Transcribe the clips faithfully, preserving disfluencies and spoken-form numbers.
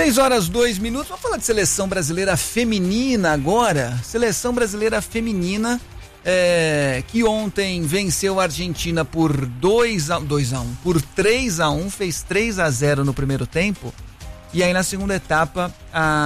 três horas, dois minutos. Vamos falar de seleção brasileira feminina agora. Seleção brasileira feminina é, que ontem venceu a Argentina por dois a um, por três a um, fez três a zero no primeiro tempo. E aí na segunda etapa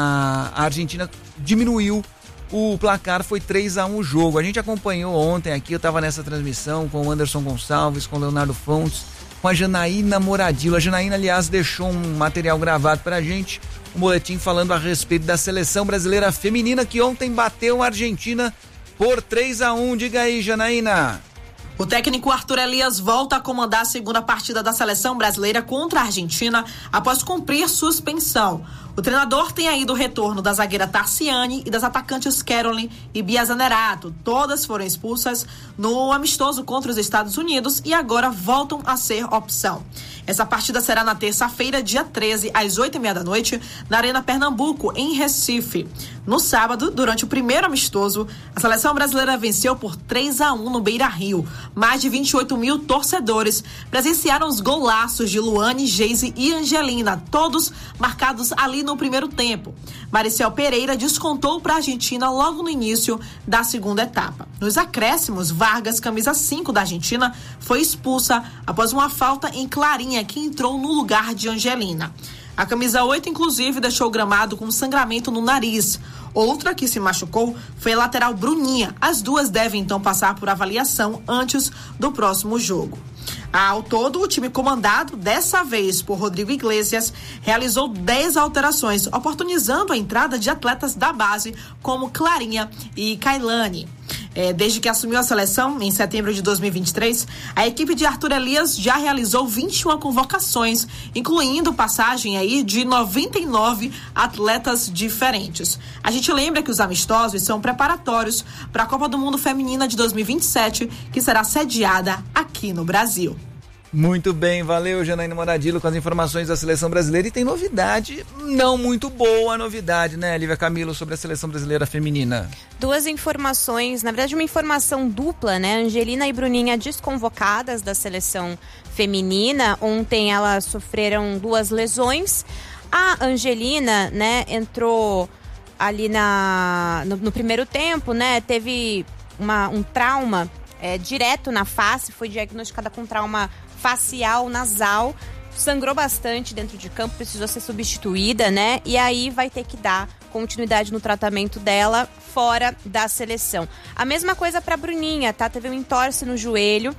a, a Argentina diminuiu o placar, foi três a um o jogo. A gente acompanhou ontem aqui, eu estava nessa transmissão com o Anderson Gonçalves, com o Leonardo Fontes, com a Janaína Moradillo. A Janaína, aliás, deixou um material gravado pra gente, um boletim falando a respeito da seleção brasileira feminina que ontem bateu a Argentina por três a um. Diga aí, Janaína. O técnico Arthur Elias volta a comandar a segunda partida da seleção brasileira contra a Argentina após cumprir suspensão. O treinador tem aí do retorno da zagueira Tarciane e das atacantes Caroline e Bia Zanerato. Todas foram expulsas no amistoso contra os Estados Unidos e agora voltam a ser opção. Essa partida será na terça-feira, dia treze, às oito e meia da noite, na Arena Pernambuco, em Recife. No sábado, durante o primeiro amistoso, a seleção brasileira venceu por três a um no Beira-Rio. Mais de vinte e oito mil torcedores presenciaram os golaços de Luane, Geise e Angelina, todos marcados ali no primeiro tempo. Maricel Pereira descontou para a Argentina logo no início da segunda etapa. Nos acréscimos, Vargas, camisa cinco da Argentina, foi expulsa após uma falta em Clarinha, que entrou no lugar de Angelina. A camisa oito, inclusive, deixou o gramado com sangramento no nariz. Outra que se machucou foi a lateral Bruninha. As duas devem, então, passar por avaliação antes do próximo jogo. Ao todo, o time comandado, dessa vez por Rodrigo Iglesias, realizou dez alterações, oportunizando a entrada de atletas da base, como Clarinha e Kailane. É, desde que assumiu a seleção, em setembro de dois mil e vinte e três, a equipe de Arthur Elias já realizou vinte e uma convocações, incluindo passagem aí de noventa e nove atletas diferentes. A gente lembra que os amistosos são preparatórios para a Copa do Mundo Feminina de dois mil e vinte e sete, que será sediada aqui no Brasil. Muito bem, valeu, Janaína Moradillo, com as informações da seleção brasileira. E tem novidade, não muito boa novidade, né, Lívia Camilo, sobre a seleção brasileira feminina. Duas informações, na verdade uma informação dupla, né? Angelina e Bruninha desconvocadas da seleção feminina. Ontem elas sofreram duas lesões. A Angelina, né, entrou ali na, no, no primeiro tempo, né, teve uma, um trauma é, direto na face, foi diagnosticada com trauma facial, nasal, sangrou bastante dentro de campo, precisou ser substituída, né? E aí vai ter que dar continuidade no tratamento dela fora da seleção. A mesma coisa para Bruninha, tá? Teve um entorse no joelho,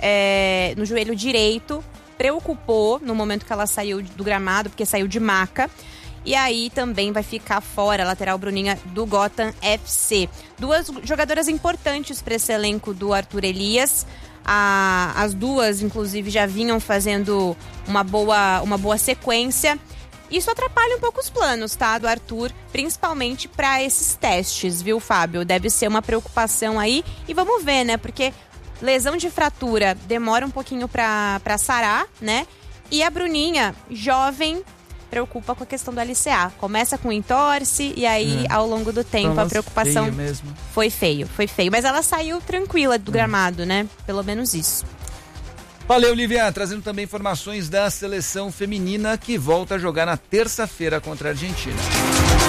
é, no joelho direito, preocupou no momento que ela saiu do gramado, porque saiu de maca. E aí também vai ficar fora a lateral Bruninha do Gotham F C. Duas jogadoras importantes para esse elenco do Arthur Elias. A, as duas, inclusive, já vinham fazendo uma boa, uma boa sequência. Isso atrapalha um pouco os planos, tá, do Arthur, principalmente para esses testes, viu, Fábio? Deve ser uma preocupação aí. E vamos ver, né? Porque lesão de fratura demora um pouquinho para para sarar, né? E a Bruninha, jovem, preocupa com a questão do L C A. Começa com entorse e aí, é. ao longo do tempo, a preocupação feio mesmo. foi feio, foi feio. Mas ela saiu tranquila do gramado, né? Pelo menos isso. Valeu, Lívia. Trazendo também informações da seleção feminina que volta a jogar na terça-feira contra a Argentina.